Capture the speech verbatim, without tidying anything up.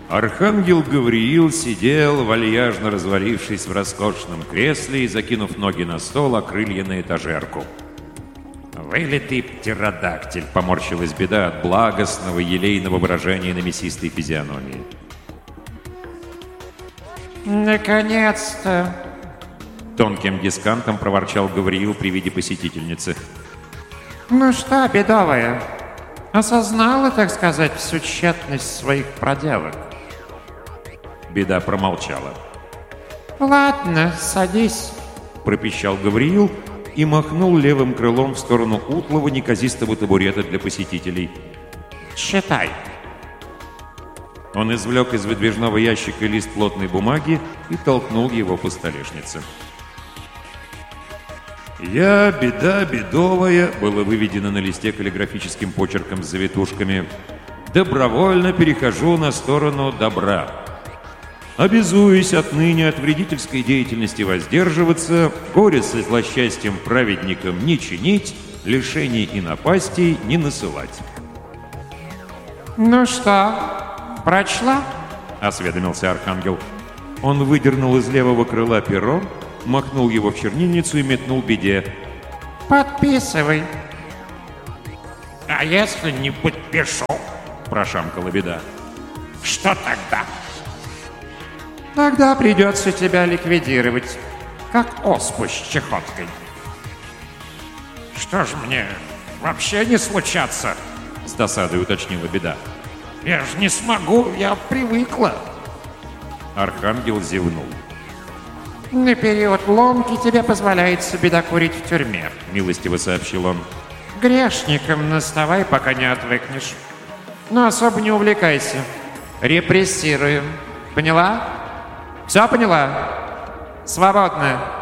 Архангел Гавриил сидел, вальяжно развалившись в роскошном кресле и закинув ноги на стол, а крылья на этажерку. «Вылитый птеродактиль!» — поморщилась Беда от благостного, елейного выражения на мясистой физиономии. «Наконец-то!» — тонким дискантом проворчал Гавриил при виде посетительницы. «Ну что, Бедовая, осознала, так сказать, всю тщетность своих проделок?» Беда промолчала. «Ладно, садись», — пропищал Гавриил и махнул левым крылом в сторону утлого неказистого табурета для посетителей. «Читай». Он извлек из выдвижного ящика лист плотной бумаги и толкнул его по столешнице. «Я, Беда Бедовая», было выведено на листе каллиграфическим почерком с завитушками, «добровольно перехожу на сторону добра. Обязуюсь отныне от вредительской деятельности воздерживаться, горе со злосчастьем праведникам не чинить, лишений и напастей не насылать». «Ну что, прочла?» — осведомился Архангел. Он выдернул из левого крыла перо, махнул его в чернильницу и метнул Беде. «Подписывай». «А если не подпишу?» — прошамкала Беда. «Что тогда?» «Тогда придется тебя ликвидировать, как оспу с чехоткой». «Что ж мне, вообще не случаться?» — с досадой уточнила Беда. «Я же не смогу, я привыкла». Архангел зевнул. «На период ломки тебе позволяется бедокурить в тюрьме», — милостиво сообщил он. «Грешником наставай, пока не отвыкнешь. Но особо не увлекайся. Репрессируем. Поняла? Все поняла? Свободно».